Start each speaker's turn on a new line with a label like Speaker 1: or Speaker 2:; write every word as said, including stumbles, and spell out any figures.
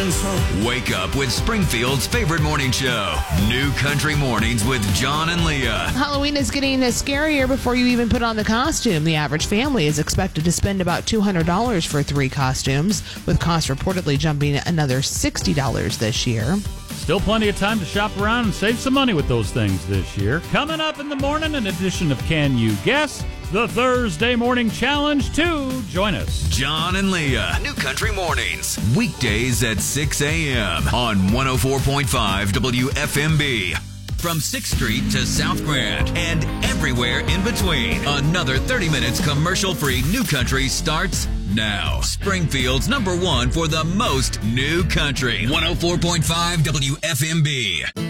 Speaker 1: feeling so.
Speaker 2: Wake up with Springfield's favorite morning show, New Country Mornings with John and Leah.
Speaker 3: Halloween is getting scarier before you even put on the costume. The average family is expected to spend about two hundred dollars for three costumes, with costs reportedly jumping another sixty dollars this year.
Speaker 4: Still plenty of time to shop around and save some money with those things this year. Coming up in the morning, an edition of Can You Guess? The Thursday Morning Challenge to join us.
Speaker 2: John and Leah, New Country Mornings, weekdays at six a.m. on one oh four point five W F M B. From sixth Street to South Grand and everywhere in between, another thirty minutes commercial-free New Country starts now. Springfield's number one for the most New Country, one oh four point five W F M B.